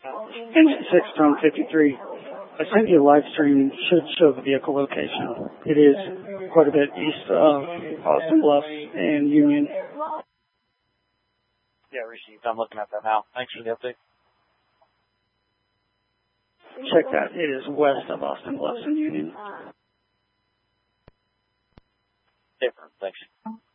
Engine 6 from 53. I sent you a live stream. Should show the vehicle location. It is quite a bit east of Austin Bluffs and Union. Yeah, received. I'm looking at that now. Thanks for the update. Check that. It is west of Austin Bluffs and Union. Different. Thanks.